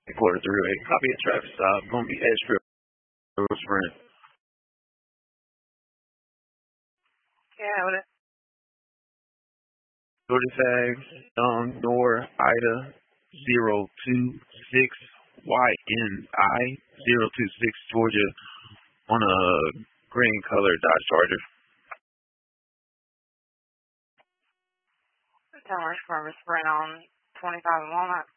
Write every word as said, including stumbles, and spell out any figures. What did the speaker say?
quarter through a copy of traffic stop. Gonna be extra sprint. Yeah, what it? Georgia tags, um, door, Ida, zero two six, Y N I, zero two six, Georgia, on a green color Dodge Charger. Tell her for a sprint on twenty-five and Walnut.